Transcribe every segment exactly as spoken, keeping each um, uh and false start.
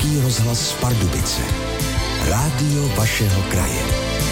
Český rozhlas Pardubice. Rádio vašeho kraje.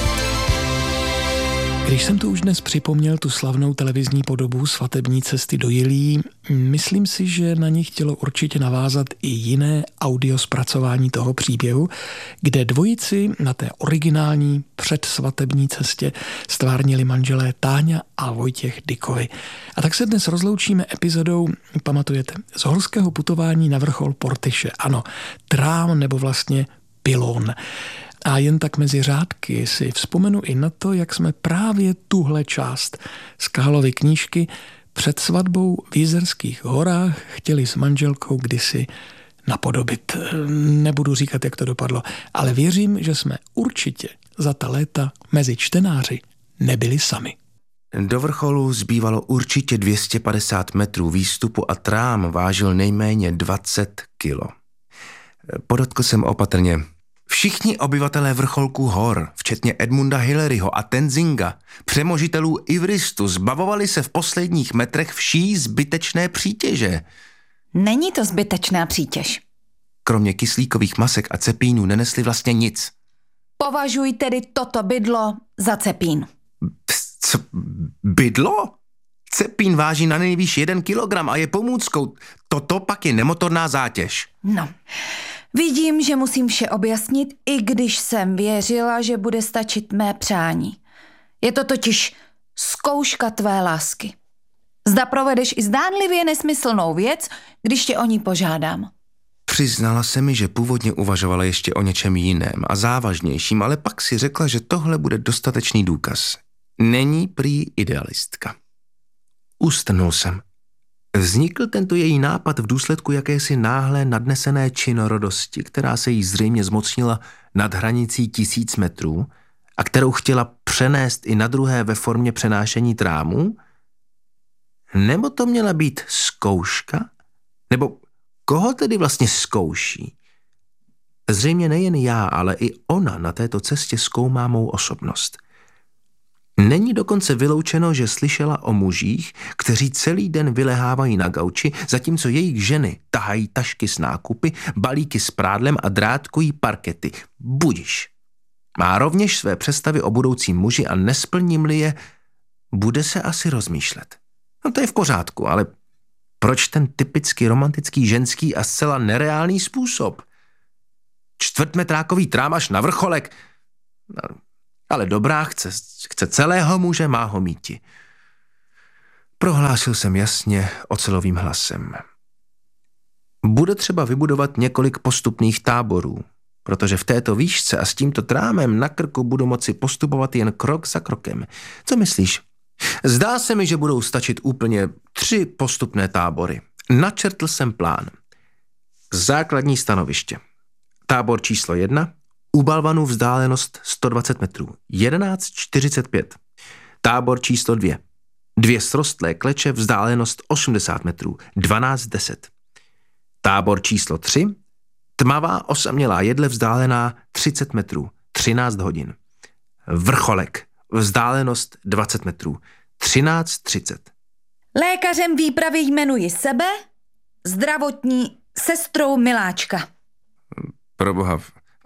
Když jsem tu už dnes připomněl tu slavnou televizní podobu Svatební cesty do Jilí, myslím si, že na ní chtělo určitě navázat i jiné audio zpracování toho příběhu, kde dvojici na té originální předsvatební cestě stvárnili manželé Táňa a Vojtěch Dykovi. A tak se dnes rozloučíme epizodou, pamatujete, z horského putování na vrchol Portyše. Ano, trám nebo vlastně pilón. A jen tak mezi řádky si vzpomenu i na to, jak jsme právě tuhle část z Kálovy knížky před svatbou v Jizerských horách chtěli s manželkou kdysi napodobit. Nebudu říkat, jak to dopadlo, ale věřím, že jsme určitě za ta léta mezi čtenáři nebyli sami. Do vrcholu zbývalo určitě dvě stě padesát metrů výstupu a trám vážil nejméně dvacet kilo. Podotkl jsem opatrně. Všichni obyvatelé vrcholku hor, včetně Edmunda Hilleryho a Tenzinga, přemožitelů Ivristu, zbavovali se v posledních metrech vší zbytečné přítěže. Není to zbytečná přítěž. Kromě kyslíkových masek a cepínů nenesli vlastně nic. Považuj tedy toto bydlo za cepín. Co? Bydlo? Cepín váží na nejvýš jeden kilogram a je pomůckou. Toto pak je nemotorná zátěž. No, vidím, že musím vše objasnit, i když jsem věřila, že bude stačit mé přání. Je to totiž zkouška tvé lásky. Zda provedeš i zdánlivě nesmyslnou věc, když tě o ní požádám. Přiznala se mi, že původně uvažovala ještě o něčem jiném a závažnějším, ale pak si řekla, že tohle bude dostatečný důkaz. Není prý idealistka. Ustrnul jsem. Vznikl tento její nápad v důsledku jakési náhlé nadnesené činorodosti, která se jí zřejmě zmocnila nad hranicí tisíc metrů a kterou chtěla přenést i na druhé ve formě přenášení trámů? Nebo to měla být zkouška? Nebo koho tedy vlastně zkouší? Zřejmě nejen já, ale i ona na této cestě zkoumá mou osobnost. Není dokonce vyloučeno, že slyšela o mužích, kteří celý den vylehávají na gauči, zatímco jejich ženy tahají tašky s nákupy, balíky s prádlem a drátkují parkety. Budiš. Má rovněž své představy o budoucím muži a nesplním-li je, bude se asi rozmýšlet. No to je v pořádku, ale proč ten typicky romantický ženský a zcela nereálný způsob? Čtvrtmetrákový trám až na vrcholek. No, ale dobrá, chce, chce celého muže, má ho míti. Prohlásil jsem jasně ocelovým hlasem. Bude třeba vybudovat několik postupných táborů, protože v této výšce a s tímto trámem na krku budu moci postupovat jen krok za krokem. Co myslíš? Zdá se mi, že budou stačit úplně tři postupné tábory. Načrtl jsem plán. Základní stanoviště. Tábor číslo jedna. U balvanu vzdálenost sto dvacet metrů. jedenáct čtyřicet pět. Tábor číslo dvě. Dvě srostlé kleče vzdálenost osmdesát metrů. dvanáct deset. Tábor číslo tři. Tmavá osamělá jedle vzdálená třicet metrů. třináct hodin. Vrcholek. Vzdálenost dvacet metrů. třináct třicet. Lékařem výpravy jmenuji sebe, zdravotní sestrou Miláčka. Proboha,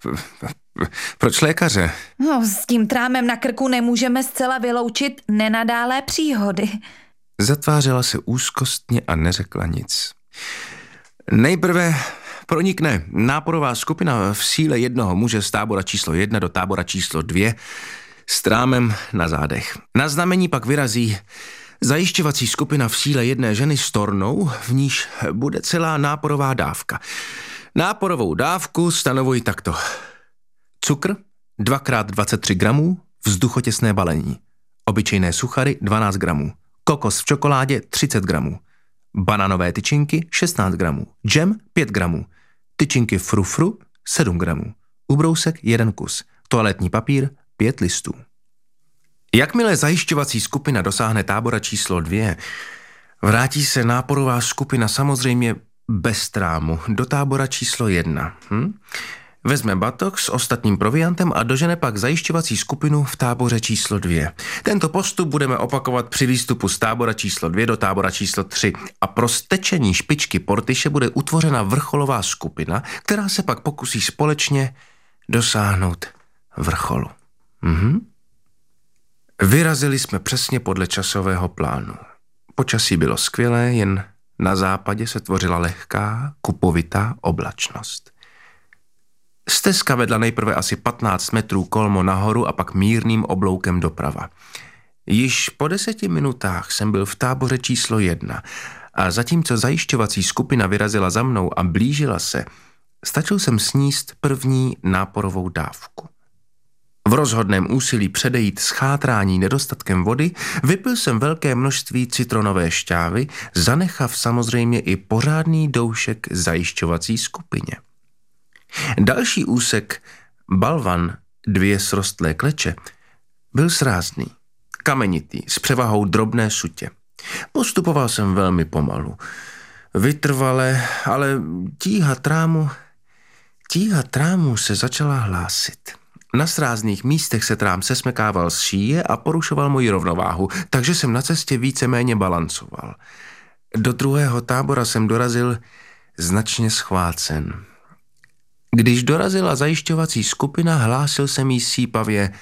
proč lékaře? No, s tím trámem na krku nemůžeme zcela vyloučit nenadálé příhody. Zatvářela se úzkostně a neřekla nic. Nejprve pronikne náporová skupina v síle jednoho muže z tábora číslo jedna do tábora číslo dvě s trámem na zádech. Na znamení pak vyrazí zajišťovací skupina v síle jedné ženy s tornou, v níž bude celá náporová dávka. Náporovou dávku stanovuji takto. Cukr dva krát dvacet tři gramů, vzduchotěsné balení. Obyčejné suchary dvanáct gramů. Kokos v čokoládě třicet gramů. Bananové tyčinky šestnáct gramů. Džem pět gramů. Tyčinky frufru sedm gramů. Ubrousek jeden kus. Toaletní papír pět listů. Jakmile zajišťovací skupina dosáhne tábora číslo dvě, vrátí se náporová skupina samozřejmě bez trámu do tábora číslo jedna. Hm? Vezme batoh s ostatním proviantem a dožene pak zajišťovací skupinu v táboře číslo dvě. Tento postup budeme opakovat při výstupu z tábora číslo dvě do tábora číslo tři a pro stečení špičky Portyše bude utvořena vrcholová skupina, která se pak pokusí společně dosáhnout vrcholu. Mhm. Vyrazili jsme přesně podle časového plánu. Počasí bylo skvělé, jen na západě se tvořila lehká, kupovitá oblačnost. Stezka vedla nejprve asi patnáct metrů kolmo nahoru a pak mírným obloukem doprava. Již po deseti minutách jsem byl v táboře číslo jedna a zatímco zajišťovací skupina vyrazila za mnou a blížila se, stačil jsem sníst první náporovou dávku. V rozhodném úsilí předejít schátrání nedostatkem vody vypil jsem velké množství citronové šťávy, zanechav samozřejmě i pořádný doušek zajišťovací skupině. Další úsek, balvan, dvě srostlé kleče, byl srázný, kamenitý, s převahou drobné sutě. Postupoval jsem velmi pomalu, vytrvale, ale tíha trámu, tíha trámu se začala hlásit. Na srázných místech se trám sesmekával z šíje a porušoval moji rovnováhu, takže jsem na cestě víceméně balancoval. Do druhého tábora jsem dorazil značně schvácen. Když dorazila zajišťovací skupina, hlásil jsem jí sípavě: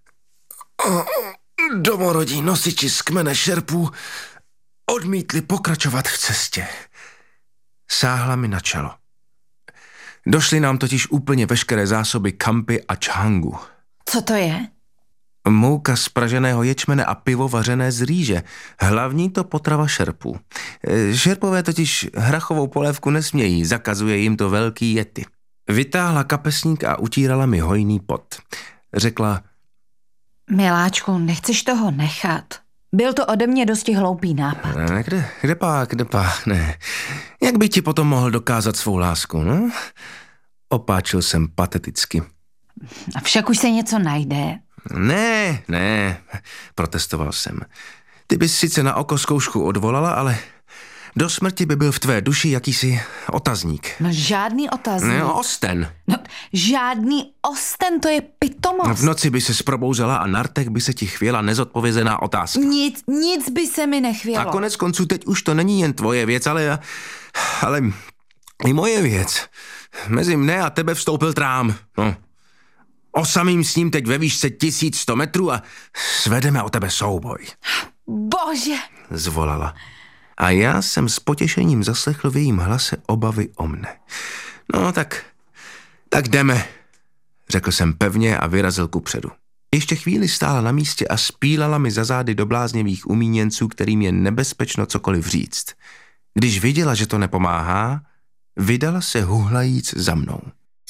domorodí nosiči z kmene šerpů odmítli pokračovat v cestě. Sáhla mi na čelo. Došly nám totiž úplně veškeré zásoby kampy a čhangu. Co to je? Mouka z praženého ječmene a pivo vařené z rýže. Hlavní to potrava šerpů. Šerpové totiž hrachovou polévku nesmějí, zakazuje jim to velký Yeti. Vytáhla kapesník a utírala mi hojný pot. Řekla: Miláčku, nechceš toho nechat? Byl to ode mě dosti hloupý nápad. Ne, kde, kde pak, kde pak, ne. Jak by ti potom mohl dokázat svou lásku, no? Opáčil jsem pateticky. A však už se něco najde. Ne, ne, protestoval jsem. Ty bys sice na oko zkoušku odvolala, ale do smrti by byl v tvé duši jakýsi otazník. No žádný otazník. Ne, osten. No žádný osten, to je pitomost. V noci by se probouzela a na rtech by se ti chvěla nezodpovězená otázka. Nic, nic by se mi nechvělo. A konec konců teď už to není jen tvoje věc, ale, ale i moje věc. Mezi mne a tebe vstoupil trám. No. Osamím s ním teď ve výšce tisíc sto metrů a svedeme o tebe souboj. Bože! Zvolala. A já jsem s potěšením zaslechl v jejím hlase obavy o mne. No tak, tak jdeme, řekl jsem pevně a vyrazil kupředu. Ještě chvíli stála na místě a spílala mi za zády do bláznivých umíněnců, kterým je nebezpečno cokoliv říct. Když viděla, že to nepomáhá, vydala se huhlajíc za mnou.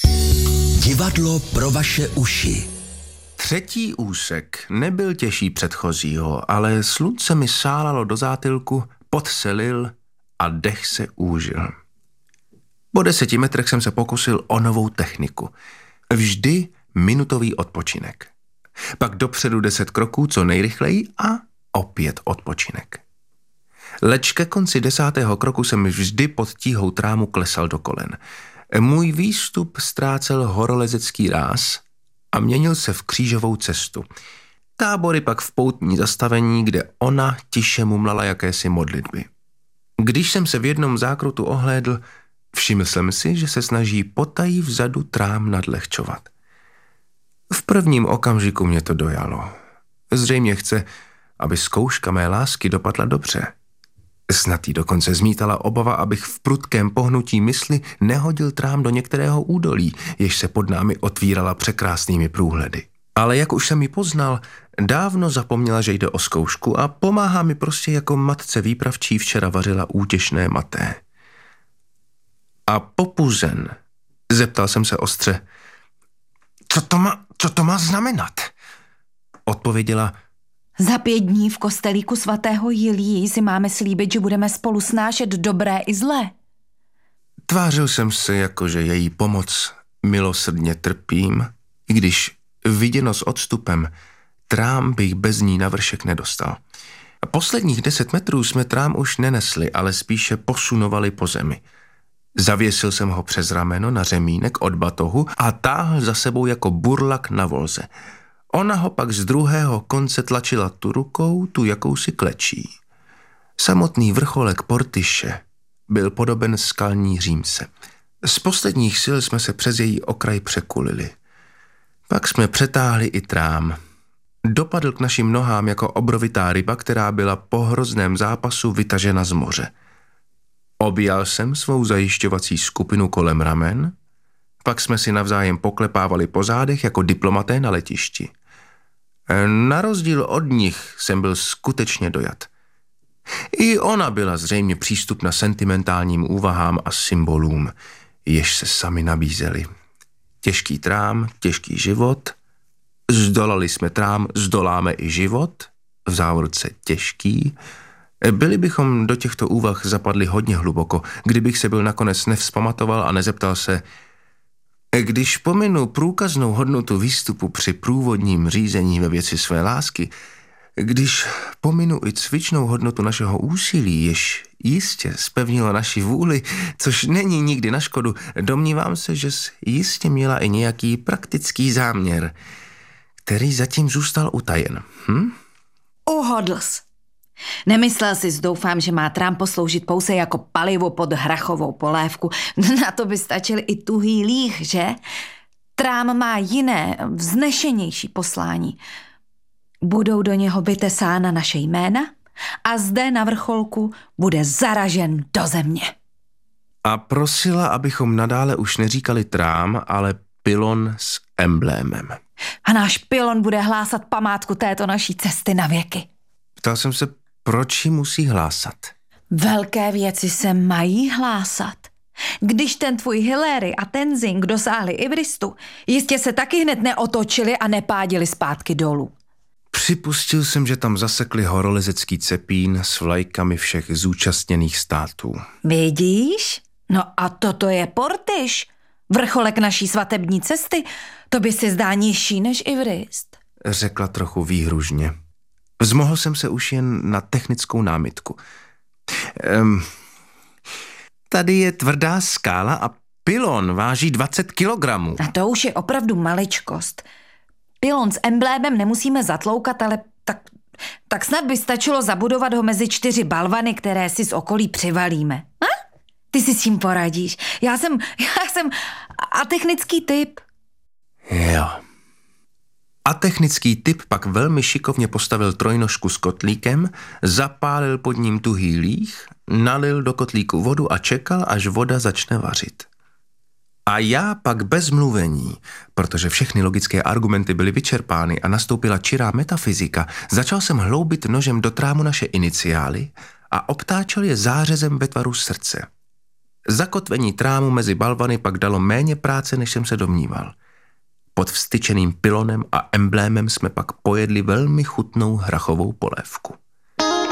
Divadlo pro vaše uši. Třetí úsek nebyl těžší předchozího, ale slunce mi sálalo do zátylku, pot se lil a dech se úžil. Po deseti metrech jsem se pokusil o novou techniku. Vždy minutový odpočinek. Pak dopředu deset kroků co nejrychleji a opět odpočinek. Leč ke konci desátého kroku jsem vždy pod tíhou trámu klesal do kolen. Můj výstup ztrácel horolezecký ráz a měnil se v křížovou cestu. Tábory pak v poutní zastavení, kde ona tiše mumlala jakési modlitby. Když jsem se v jednom zákrutu ohlédl, všiml jsem si, že se snaží potají vzadu trám nadlehčovat. V prvním okamžiku mě to dojalo. Zřejmě chce, aby zkouška mé lásky dopadla dobře. Snad jí dokonce zmítala obava, abych v prudkém pohnutí mysli nehodil trám do některého údolí, jež se pod námi otvírala překrásnými průhledy. Ale jak už jsem ji poznal, dávno zapomněla, že jde o zkoušku a pomáhá mi prostě jako matce výpravčí včera vařila útěšné maté. A popuzen, zeptal jsem se ostře, co to má, co to má znamenat? Odpověděla, za pět dní v kostelíku svatého Jiljí si máme slíbit, že budeme spolu snášet dobré i zlé. Tvářil jsem se, jako že její pomoc milosrdně trpím, i když viděno s odstupem, trám bych bez ní na vršek nedostal. Posledních deset metrů jsme trám už nenesli, ale spíše posunovali po zemi. Zavěsil jsem ho přes rameno na řemínek od batohu a táhl za sebou jako burlak na volze. Ona ho pak z druhého konce tlačila tu rukou, tu jakousi klečí. Samotný vrcholek Portyše byl podoben skalní římse. Z posledních sil jsme se přes její okraj překulili. Pak jsme přetáhli i trám. Dopadl k našim nohám jako obrovitá ryba, která byla po hrozném zápasu vytažena z moře. Objal jsem svou zajišťovací skupinu kolem ramen, pak jsme si navzájem poklepávali po zádech jako diplomaté na letišti. Na rozdíl od nich jsem byl skutečně dojat. I ona byla zřejmě přístupna sentimentálním úvahám a symbolům, jež se sami nabízely. Těžký trám, těžký život, zdolali jsme trám, zdoláme i život, v závorce těžký. Byli bychom do těchto úvah zapadli hodně hluboko, kdybych se byl nakonec nevzpamatoval a nezeptal se, když pominu průkaznou hodnotu výstupu při průvodním řízení ve věci své lásky, když pominu i cvičnou hodnotu našeho úsilí, jež jistě zpevnilo naši vůli, což není nikdy na škodu, domnívám se, že jsi jistě měla i nějaký praktický záměr, který zatím zůstal utajen. Hm? Uhodl jsi. Nemyslel jsi, doufám, že má trám posloužit pouze jako palivo pod hrachovou polévku. Na to by stačil i tuhý líh, že? Trám má jiné, vznešenější poslání. Budou do něho vytesána naše jména a zde na vrcholku bude zaražen do země. A prosila, abychom nadále už neříkali trám, ale pylon s emblémem. A náš pylon bude hlásat památku této naší cesty na věky. Ptal jsem se, proč ji musí hlásat? Velké věci se mají hlásat. Když ten tvůj Hilary a Tenzing dosáhli Ivristu, jistě se taky hned neotočili a nepádili zpátky dolů. Připustil jsem, že tam zasekli horolezecký cepín s vlajkami všech zúčastněných států. Vidíš? No a toto je Portyš, vrcholek naší svatební cesty. To by si zdá nižší než Ivrist. Řekla trochu výhružně. Vzmohl jsem se už jen na technickou námitku. Um, tady je tvrdá skála a pylon váží dvacet kilogramů. A to už je opravdu maličkost. Pylon s emblémem nemusíme zatloukat, ale tak, tak snad by stačilo zabudovat ho mezi čtyři balvany, které si z okolí přivalíme. Ha? Ty si s tím poradíš. Já jsem, já jsem atechnický typ. Jo. Atechnický typ pak velmi šikovně postavil trojnožku s kotlíkem, zapálil pod ním tuhý líh, nalil do kotlíku vodu a čekal, až voda začne vařit. A já pak bez mluvení, protože všechny logické argumenty byly vyčerpány a nastoupila čirá metafyzika, začal jsem hloubit nožem do trámu naše iniciály a obtáčel je zářezem ve tvaru srdce. Zakotvení trámu mezi balvany pak dalo méně práce, než jsem se domníval. Pod vstyčeným pylonem a emblémem jsme pak pojedli velmi chutnou hrachovou polévku.